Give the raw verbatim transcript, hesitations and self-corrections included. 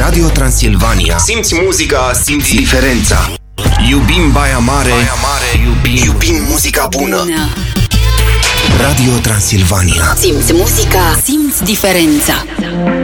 Radio Transilvania. Simți muzica, simți diferența. Iubim Baia Mare, Baia Mare iubim. iubim muzica bună. bună. Radio Transilvania. Simți muzica, simți diferența.